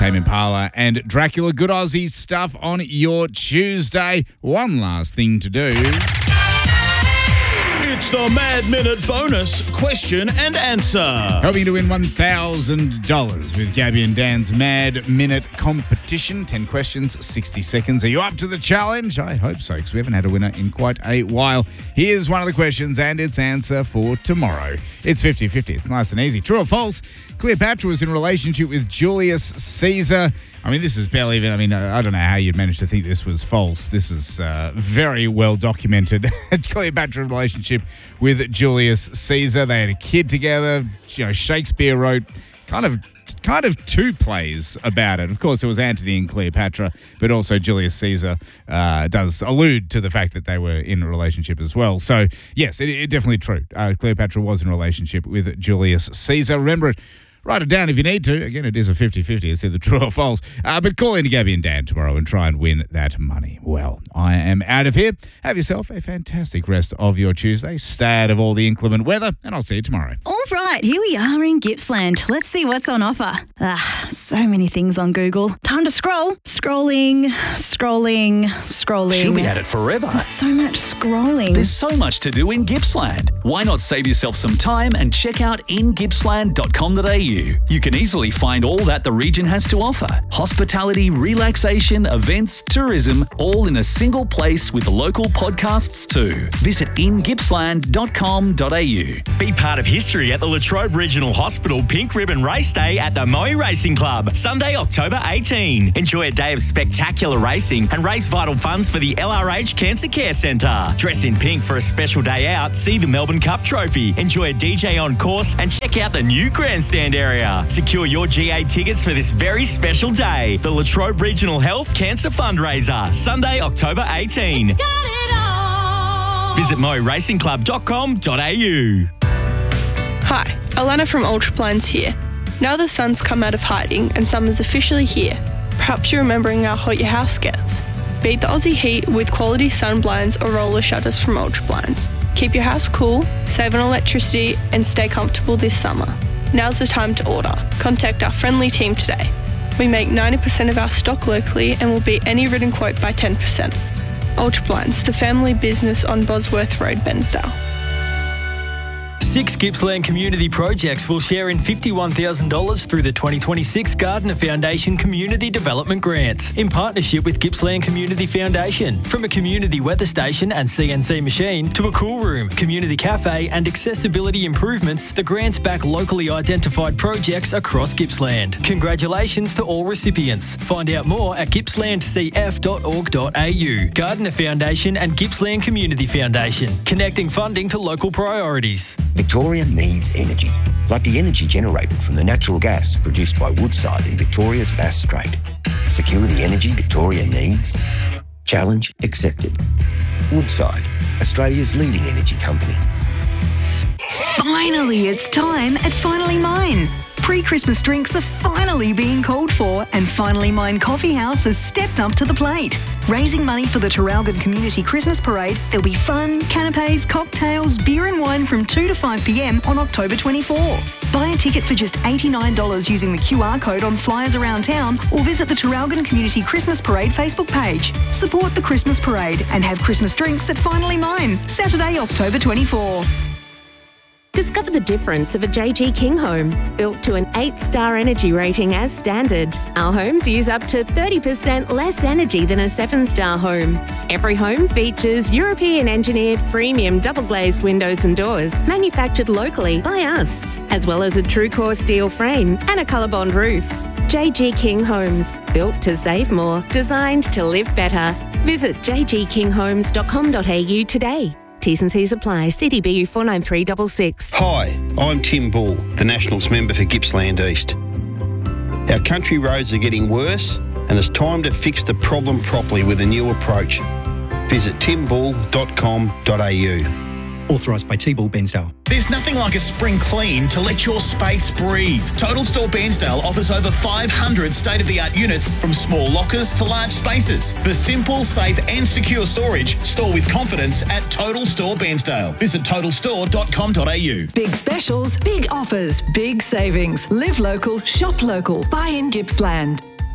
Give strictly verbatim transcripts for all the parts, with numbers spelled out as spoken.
Tame Impala and Dracula. Good Aussie stuff on your Tuesday. One last thing to do. It's the Mad Minute bonus question and answer. Hoping to win one thousand dollars with Gabby and Dan's Mad Minute competition. ten questions, sixty seconds. Are you up to the challenge? I hope so, because we haven't had a winner in quite a while. Here's one of the questions and its answer for tomorrow. It's fifty-fifty. It's nice and easy. True or false? Cleopatra was in a relationship with Julius Caesar. I mean, this is barely even, I mean, I don't know how you'd manage to think this was false. This is uh, very well documented. Cleopatra relationship with Julius Caesar. They had a kid together. You know, Shakespeare wrote kind of kind of two plays about it. Of course, there was Antony and Cleopatra, but also Julius Caesar uh, does allude to the fact that they were in a relationship as well. So, yes, it, it definitely true. Uh, Cleopatra was in a relationship with Julius Caesar. Remember it. Write it down if you need to. Again, it is a fifty-fifty. It's either true or false. Uh, but call in to Gabby and Dan tomorrow and try and win that money. Well, I am out of here. Have yourself a fantastic rest of your Tuesday. Stay out of all the inclement weather, and I'll see you tomorrow. All right, here we are in Gippsland. Let's see what's on offer. Ah, so many things on Google. Time to scroll. Scrolling, scrolling, scrolling. She'll be at it forever. There's so much scrolling. There's so much to do in Gippsland. Why not save yourself some time and check out in gippsland dot com dot a u? You can easily find all that the region has to offer. Hospitality, relaxation, events, tourism, all in a single place with local podcasts too. Visit in gippsland dot com dot a u. Be part of history at the Latrobe Regional Hospital Pink Ribbon Race Day at the Moe Racing Club, Sunday, October eighteenth. Enjoy a day of spectacular racing and raise vital funds for the L R H Cancer Care Centre. Dress in pink for a special day out, see the Melbourne Cup Trophy, enjoy a D J on course and check out the new grandstand area. Secure your G A tickets for this very special day. The Latrobe Regional Health Cancer Fundraiser, Sunday, October eighteenth. Visit moe racing club dot com dot a u. Hi, Alana from Ultraplans here. Now the sun's come out of hiding and summer's officially here. Perhaps you're remembering how hot your house gets. Beat the Aussie heat with quality sun blinds or roller shutters from Ultraplans. Keep your house cool, save on electricity and stay comfortable this summer. Now's the time to order. Contact our friendly team today. We make ninety percent of our stock locally and will beat any written quote by ten percent. Ultraplinds, the family business on Bosworth Road, Bensdale. Six Gippsland community projects will share in fifty-one thousand dollars through the twenty twenty-six Gardner Foundation Community Development Grants in partnership with Gippsland Community Foundation. From a community weather station and C N C machine to a cool room, community cafe and accessibility improvements, the grants back locally identified projects across Gippsland. Congratulations to all recipients. Find out more at gippsland c f dot org dot a u. Gardner Foundation and Gippsland Community Foundation, connecting funding to local priorities. Victoria needs energy, like the energy generated from the natural gas produced by Woodside in Victoria's Bass Strait. Secure the energy Victoria needs? Challenge accepted. Woodside, Australia's leading energy company. Finally, it's time at Finally Mine. Pre-Christmas drinks are finally being called for, and Finally Mine Coffee House has stepped up to the plate. Raising money for the Traralgon Community Christmas Parade, there'll be fun, canapes, cocktails, beer and wine from two to five p m on October twenty-fourth. Buy a ticket for just eighty-nine dollars using the Q R code on flyers around town or visit the Traralgon Community Christmas Parade Facebook page. Support the Christmas Parade and have Christmas drinks at Finally Mine, Saturday, October twenty-fourth. Discover the difference of a J G King home, built to an eight star energy rating as standard. Our homes use up to thirty percent less energy than a seven star home. Every home features European engineered premium double glazed windows and doors, manufactured locally by us, as well as a true core steel frame and a ColourBond roof. J G King Homes, built to save more, designed to live better. Visit j g king homes dot com dot a u today. T's and C's apply. C D B U four nine three six six. Hi, I'm Tim Bull, the Nationals member for Gippsland East. Our country roads are getting worse and it's time to fix the problem properly with a new approach. Visit tim bull dot com dot a u. Authorised by T-Bull Bensdale. There's nothing like a spring clean to let your space breathe. Total Store Bairnsdale offers over five hundred state-of-the-art units, from small lockers to large spaces. For simple, safe and secure storage, store with confidence at Total Store Bairnsdale. Visit total store dot com dot a u. Big specials, big offers, big savings. Live local, shop local. Buy in Gippsland.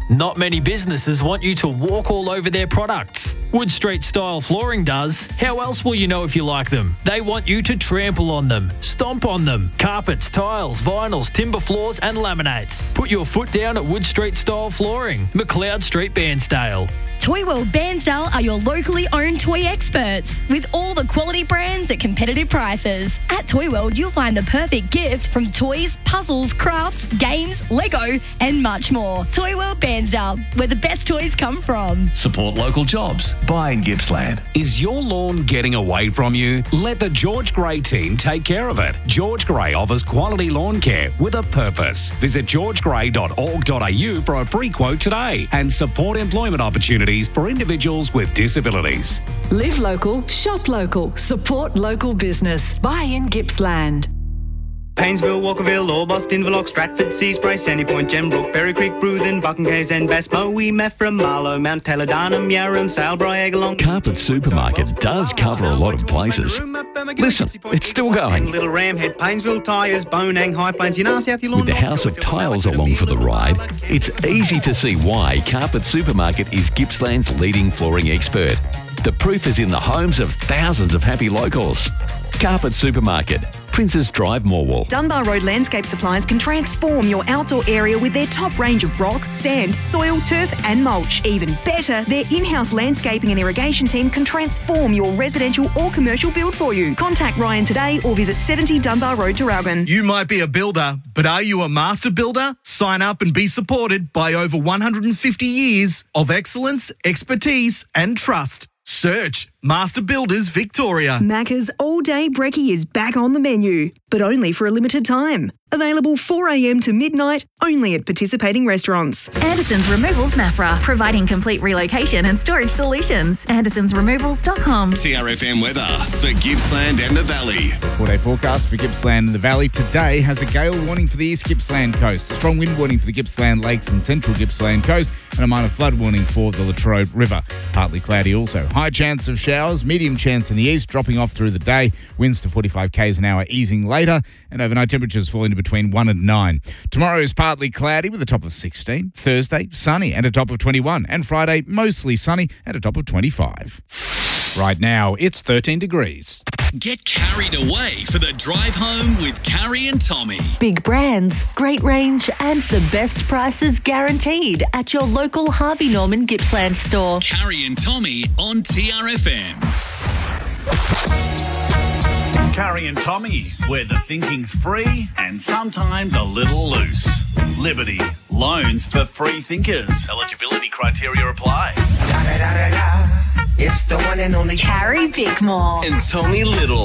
Not many businesses want you to walk all over their products. Wood Street Style Flooring does. How else will you know if you like them? They want you to trample on them, stomp on them. Carpets, tiles, vinyls, timber floors and laminates. Put your foot down at Wood Street Style Flooring, McLeod Street, Bairnsdale. Toy World Bairnsdale are your locally owned toy experts with all the quality brands at competitive prices. At Toy World, you'll find the perfect gift from toys, puzzles, crafts, games, Lego, and much more. Toy World Bairnsdale, where the best toys come from. Support local jobs. Buy in Gippsland. Is your lawn getting away from you? Let the George Gray team take care of it. George Gray offers quality lawn care with a purpose. Visit george gray dot org dot a u for a free quote today and support employment opportunities for individuals with disabilities. Live local, shop local, support local business. Buy in Gippsland. Painesville, Walkerville, Orbost, Inverloch, Stratford, Seaspray, Sandy Point, Gembrook, Berry Creek, Bruthen, Bucking Caves and Bass, Moe, Maffra, Marlow, Mount Taylor, Darnham, Yarram, Salebury, Egalong. Carpet Supermarket does cover a lot of places. Listen, it's still going. Little Ramhead, Painesville, Tyres, Bonang, High Plains, Yanar, South Yallourn. With the House of Tiles along for the ride, it's easy to see why Carpet Supermarket is Gippsland's leading flooring expert. The proof is in the homes of thousands of happy locals. Carpet Supermarket, Princes Drive, Morwell. Dunbar Road Landscape Supplies can transform your outdoor area with their top range of rock, sand, soil, turf and mulch. Even better, their in-house landscaping and irrigation team can transform your residential or commercial build for you. Contact Ryan today or visit seventy Dunbar Road, Traralgon. You might be a builder, but are you a master builder? Sign up and be supported by over one hundred fifty years of excellence, expertise and trust. Search Master Builders Victoria. Macca's All Day Brekkie is back on the menu, but only for a limited time. Available four a m to midnight, only at participating restaurants. Anderson's Removals Maffra, providing complete relocation and storage solutions. andersons removals dot com. C R F M weather for Gippsland and the Valley. Four-day forecast for Gippsland and the Valley today has a gale warning for the East Gippsland coast, a strong wind warning for the Gippsland Lakes and Central Gippsland coast, and a minor flood warning for the Latrobe River. Partly cloudy also. High chance of showers, medium chance in the east, dropping off through the day. Winds to forty-five kays an hour, easing later, and overnight temperatures falling to between one and nine. Tomorrow is partly cloudy with a top of sixteen. Thursday, sunny and a top of twenty-one. And Friday, mostly sunny and a top of twenty-five. Right now, it's thirteen degrees. Get carried away for the drive home with Carrie and Tommy. Big brands, great range, and the best prices guaranteed at your local Harvey Norman Gippsland store. Carrie and Tommy on T R F M. Carrie and Tommy, where the thinking's free and sometimes a little loose. Liberty, loans for free thinkers. Eligibility criteria apply. It's the one and only Carrie Bickmore and Tommy Little.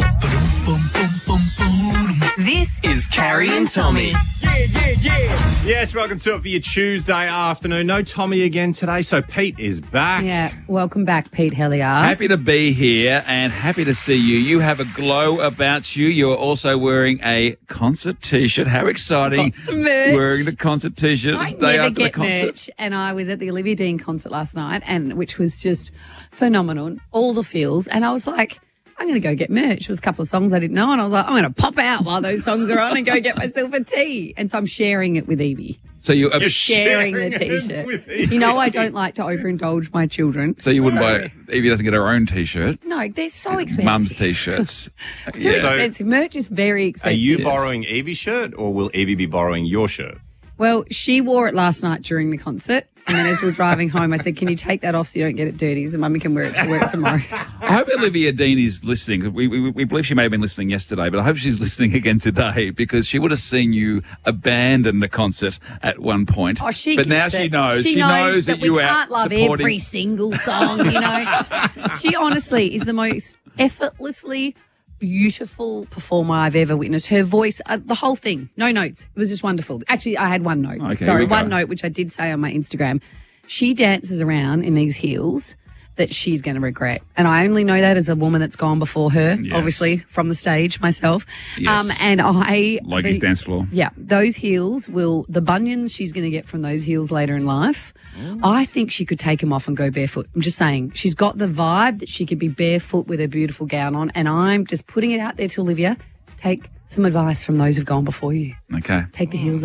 This is Carrie and Tommy. Yeah, yeah, yeah. Yes, welcome to it for your Tuesday afternoon. No Tommy again today, so Pete is back. Yeah, welcome back, Pete Helliar. Happy to be here and happy to see you. You have a glow about you. You're also wearing a concert T-shirt. How exciting. Got some merch. Wearing the concert T-shirt. I Day never after get the concert. merch, and I was at the Olivia Dean concert last night, and which was just phenomenal, all the feels, and I was like, I'm going to go get merch. There was a couple of songs I didn't know, and I was like, I'm going to pop out while those songs are on and go get myself a tea. And so I'm sharing it with Evie. So you are You're sharing, sharing the T-shirt. You know I don't like to overindulge my children. So you wouldn't buy it. Evie doesn't get her own T-shirt. No, they're so expensive. Mum's T-shirts. Too Yeah. So- expensive. Merch is very Are expensive. you borrowing Evie's shirt or will Evie be borrowing your shirt? Well, she wore it last night during the concert. And then as we're driving home, I said, can you take that off so you don't get it dirty so Mummy can wear it, wear it tomorrow? I hope Olivia Dean is listening. We, we we believe she may have been listening yesterday, but I hope she's listening again today because she would have seen you abandon the concert at one point. Oh, she but now gets she it. knows. She, She knows, that, that you we are can't love supporting. every single song, you know. She honestly is the most effortlessly beautiful performer I've ever witnessed. Her voice, uh, the whole thing, no notes. It was just wonderful. Actually, I had one note. Okay, Sorry, here we one go. note, which I did say on my Instagram. She dances around in these heels that she's going to regret. And I only know that as a woman that's gone before her, Yes. obviously, from the stage myself. Yes. Um, and I... Logi's the- dance floor. Yeah, those heels will, the bunions she's going to get from those heels later in life, I think she could take them off and go barefoot. I'm just saying, she's got the vibe that she could be barefoot with her beautiful gown on. And I'm just putting it out there to Olivia. Take some advice from those who've gone before you. Okay. Take the heels off.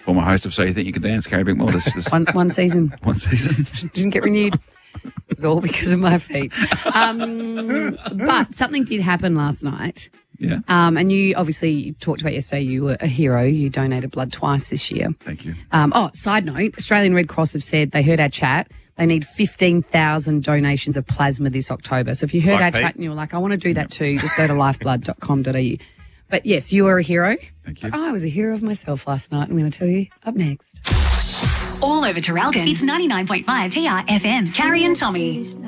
Former host of So You Think You Can Dance, Carrie Bickmore. This, this One, one season. one season. Didn't get renewed. It's all because of my feet. Um, but something did happen last night. Yeah. Um, and you obviously talked about yesterday you were a hero. You donated blood twice this year. Thank you. Um, oh, side note, Australian Red Cross have said they heard our chat. They need fifteen thousand donations of plasma this October. So if you heard Like our Pete. chat and you were like, I want to do that too, just go to lifeblood dot com dot a u. But yes, you are a hero. Thank you. I was a hero of myself last night. I'm going to tell you up next. All over Terralgan. It's ninety-nine point five T R F M's Carrie and Tommy.